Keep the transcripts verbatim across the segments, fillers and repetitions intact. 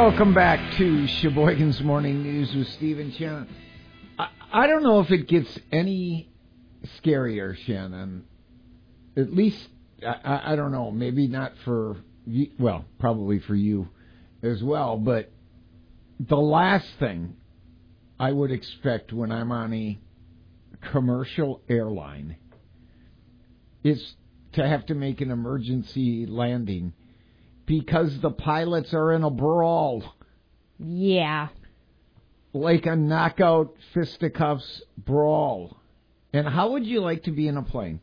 Welcome back to Sheboygan's Morning News with Steve and Shannon. I, I don't know if it gets any scarier, Shannon. At least, I, I don't know, maybe not for you, well, probably for you as well, but the last thing I would expect when I'm on a commercial airline is to have to make an emergency landing because the pilots are in a brawl. Yeah. Like a knockout fisticuffs brawl. And how would you like to be in a plane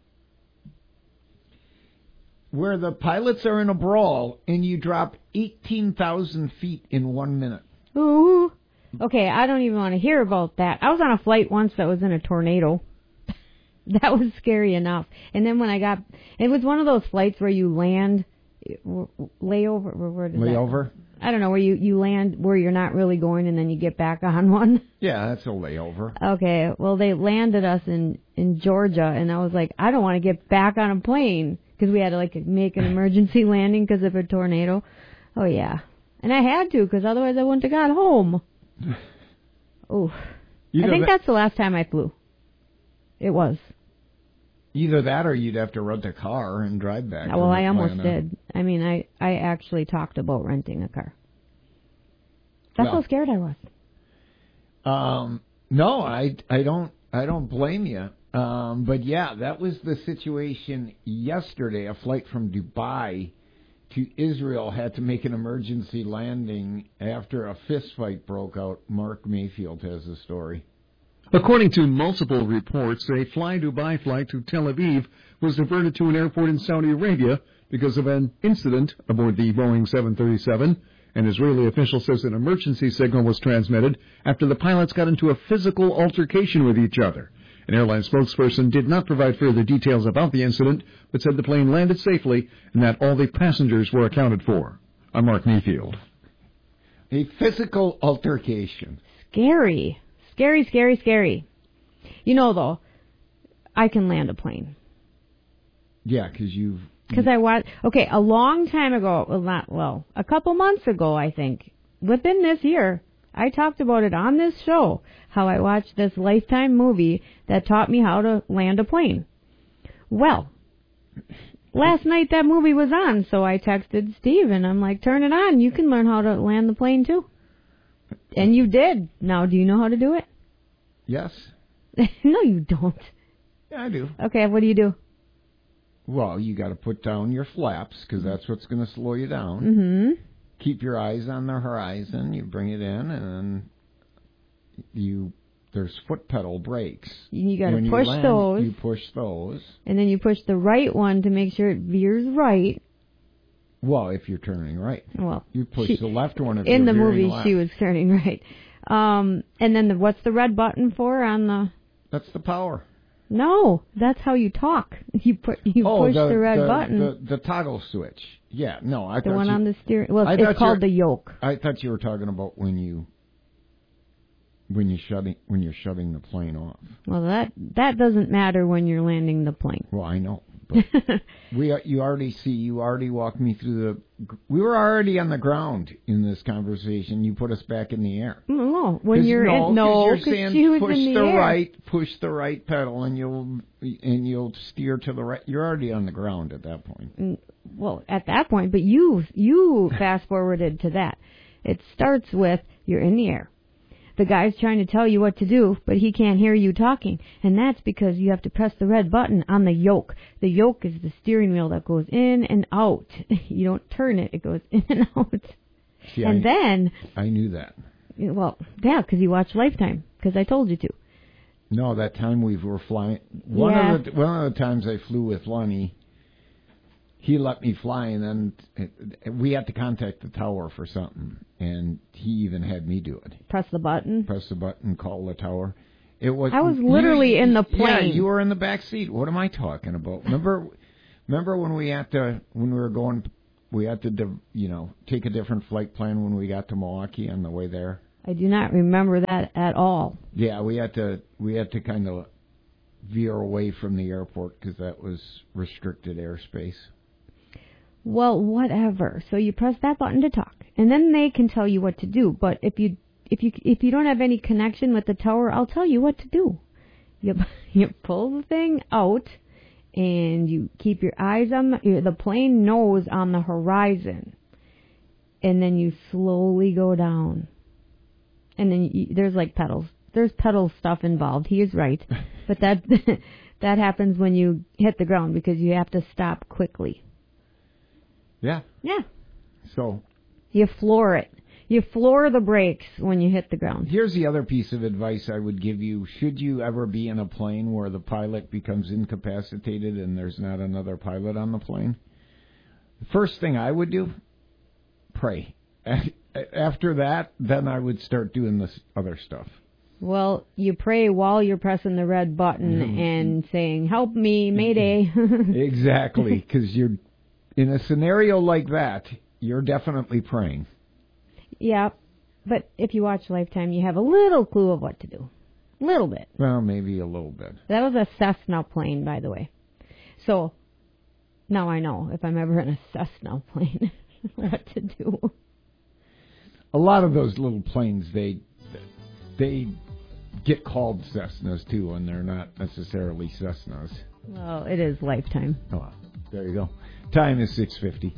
where the pilots are in a brawl and you drop eighteen thousand feet in one minute? Ooh. Okay, I don't even want to hear about that. I was on a flight once that was in a tornado. That was scary enough. And then when I got, it was one of those flights where you land, layover, where does layover? That, I don't know, where you, you land where you're not really going and then you get back on one. Yeah, that's a layover. Okay, well, they landed us in, in Georgia, and I was like, I don't want to get back on a plane because we had to, like, make an emergency landing because of a tornado. Oh, yeah. And I had to because otherwise I wouldn't have got home. Oh, I think that, that's the last time I flew. It was. Either that or you'd have to rent a car and drive back. Well, I almost did. I mean, I, I actually talked about renting a car. That's well, how scared I was. Um, no, I, I don't I don't blame you. Um, but yeah, that was the situation yesterday. A flight from Dubai to Israel had to make an emergency landing after a fist fight broke out. Mark Mayfield has the story. According to multiple reports, a Fly Dubai flight to Tel Aviv was diverted to an airport in Saudi Arabia because of an incident aboard the Boeing seven thirty-seven. An Israeli official says an emergency signal was transmitted after the pilots got into a physical altercation with each other. An airline spokesperson did not provide further details about the incident, but said the plane landed safely and that all the passengers were accounted for. I'm Mark Mayfield. A physical altercation. Scary. Scary, scary, scary. You know, though, I can land a plane. Yeah, because you've... Because I watched... Okay, a long time ago, well, not, well, a couple months ago, I think, within this year, I talked about it on this show, how I watched this Lifetime movie that taught me how to land a plane. Well, last night that movie was on, so I texted Steve, and I'm like, turn it on. You can learn how to land the plane, too. And you did. Now, do you know how to do it? Yes. No, you don't. Yeah, I do. Okay, what do you do? Well, you got to put down your flaps, because that's what's going to slow you down. Mm-hmm. Keep your eyes on the horizon. You bring it in, and then you there's foot pedal brakes. You got to push push land, those. You push those. And then you push the right one to make sure it veers right. Well, if you're turning right. Well, you push she, the left one if in you're the movie, left. she was turning right. Um, and then the, what's the red button for on the? That's the power. No, that's how you talk. You put you oh, push the, the red the, button. The, the toggle switch. Yeah, no, I the thought one you, on the steering. Well, I it's called the yoke. I thought you were talking about when you when you shutting when you're shutting the plane off. Well, that that doesn't matter when you're landing the plane. Well, I know. But we you already see you already walked me through the. We were already on the ground in this conversation. You put us back in the air. No, when you're no, in, no, you're saying she was push in the, the air. right, push the right pedal, and you'll and you'll steer to the right. You're already on the ground at that point. Well, at that point, but you you fast forwarded to that. It starts with you're in the air. The guy's trying to tell you what to do, but he can't hear you talking. And that's because you have to press the red button on the yoke. The yoke is the steering wheel that goes in and out. You don't turn it. It goes in and out. See, and I, then... I knew that. Well, yeah, because you watched Lifetime, because I told you to. No, that time we were flying... One, yeah. of the, one of the times I flew with Lonnie, he let me fly, and then we had to contact the tower for something, and he even had me do it. Press the button? Press the button, call the tower. It was. I was literally you, in the plane. Yeah, you were in the back seat. What am I talking about? Remember, remember when we had to, when we were going, we had to, you know, take a different flight plan when we got to Milwaukee on the way there? I do not remember that at all. Yeah, we had to, we had to kind of veer away from the airport because that was restricted airspace. Well, whatever. So you press that button to talk, and then they can tell you what to do. But if you if you if you don't have any connection with the tower, I'll tell you what to do. You you pull the thing out, and you keep your eyes on the the plane nose on the horizon, and then you slowly go down. And then you, there's like pedals. There's pedal stuff involved. He is right, but that that happens when you hit the ground because you have to stop quickly. Yeah. Yeah. So you floor it. You floor the brakes when you hit the ground. Here's the other piece of advice I would give you. Should you ever be in a plane where the pilot becomes incapacitated and there's not another pilot on the plane, the first thing I would do, pray. After that, then I would start doing this other stuff. Well, you pray while you're pressing the red button mm-hmm. and saying, help me, Mayday. Exactly, because you're in a scenario like that, you're definitely praying. Yeah, but if you watch Lifetime, you have a little clue of what to do. A little bit. Well, maybe a little bit. That was a Cessna plane, by the way. So, now I know if I'm ever in a Cessna plane what to do. A lot of those little planes, they they get called Cessnas, too, and they're not necessarily Cessnas. Well, it is Lifetime. Oh, there you go. Time is six fifty.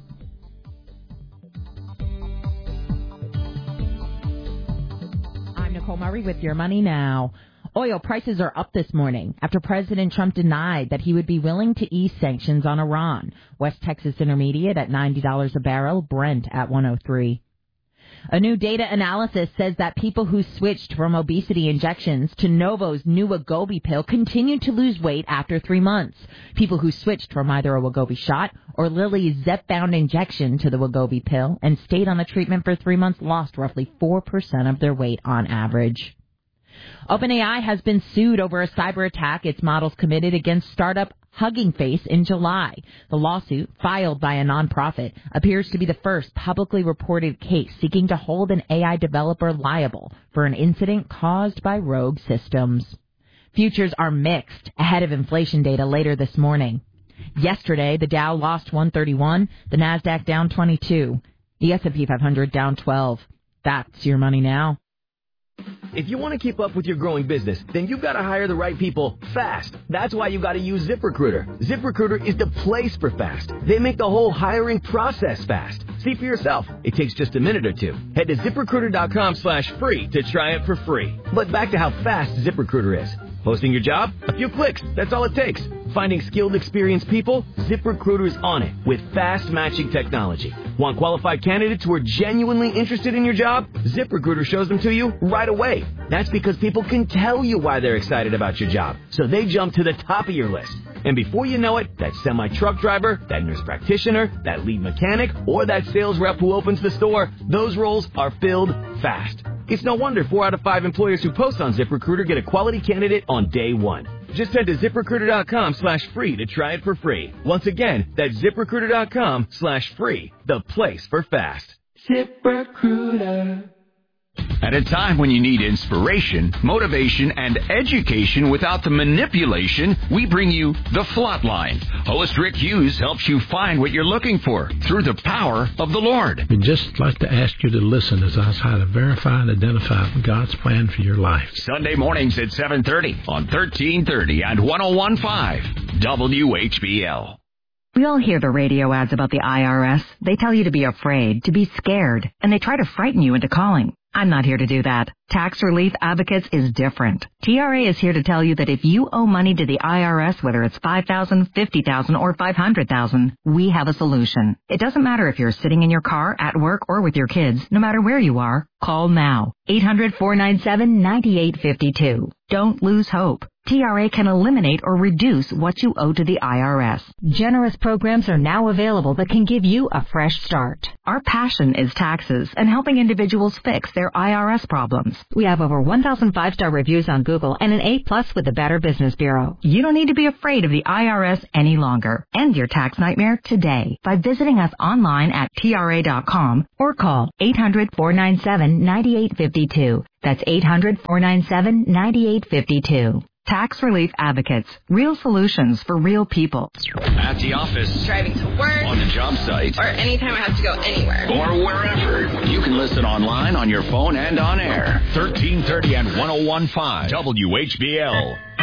I'm Nicole Murray with Your Money Now. Oil prices are up this morning after President Trump denied that he would be willing to ease sanctions on Iran. West Texas Intermediate at ninety dollars a barrel, Brent at one oh three. A new data analysis says that people who switched from obesity injections to Novo's new Wegovy pill continued to lose weight after three months. People who switched from either a Wegovy shot or Lilly's Zepbound injection to the Wegovy pill and stayed on the treatment for three months lost roughly four percent of their weight on average. OpenAI has been sued over a cyber attack its models committed against startup Hugging Face in July. The lawsuit, filed by a nonprofit, appears to be the first publicly reported case seeking to hold an A I developer liable for an incident caused by rogue systems. Futures are mixed ahead of inflation data later this morning. Yesterday, the Dow lost one thirty-one, the Nasdaq down twenty-two, the S and P five hundred down twelve. That's Your Money Now. If you want to keep up with your growing business, then you've got to hire the right people fast. That's why you got to use ZipRecruiter. ZipRecruiter is the place for fast. They make the whole hiring process fast. See for yourself. It takes just a minute or two. Head to ZipRecruiter.com slash free to try it for free. But back to how fast ZipRecruiter is. Posting your job? A few clicks. That's all it takes. Finding skilled, experienced people? ZipRecruiter's on it with fast matching technology. Want qualified candidates who are genuinely interested in your job? ZipRecruiter shows them to you right away. That's because people can tell you why they're excited about your job, so they jump to the top of your list. And before you know it, that semi-truck driver, that nurse practitioner, that lead mechanic, or that sales rep who opens the store, those roles are filled fast. It's no wonder four out of five employers who post on ZipRecruiter get a quality candidate on day one. Just head to ZipRecruiter.com slash free to try it for free. Once again, that's ZipRecruiter.com slash free, the place for fast. ZipRecruiter. At a time when you need inspiration, motivation, and education without the manipulation, we bring you The Flatline. Host Rick Hughes helps you find what you're looking for through the power of the Lord. We'd just like to ask you to listen as I try to verify and identify God's plan for your life. Sunday mornings at seven thirty on thirteen thirty and one oh one point five W H B L. We all hear the radio ads about the I R S. They tell you to be afraid, to be scared, and they try to frighten you into calling. I'm not here to do that. Tax Relief Advocates is different. T R A is here to tell you that if you owe money to the I R S, whether it's five thousand dollars, fifty thousand dollars, or five hundred thousand dollars, we have a solution. It doesn't matter if you're sitting in your car, at work, or with your kids. No matter where you are, call now. eight hundred, four nine seven, nine eight five two. Don't lose hope. T R A can eliminate or reduce what you owe to the I R S. Generous programs are now available that can give you a fresh start. Our passion is taxes and helping individuals fix their I R S problems. We have over one thousand five-star reviews on Google and an A plus with the Better Business Bureau. You don't need to be afraid of the I R S any longer. End your tax nightmare today by visiting us online at T R A dot com or call eight hundred, four nine seven, nine eight five two. That's eight hundred, four nine seven, nine eight five two. Tax Relief Advocates. Real solutions for real people. At the office. Driving to work. On the job site. Or anytime I have to go anywhere. Or wherever. listen online, on your phone, and on air. thirteen thirty and ten fifteen W H B L.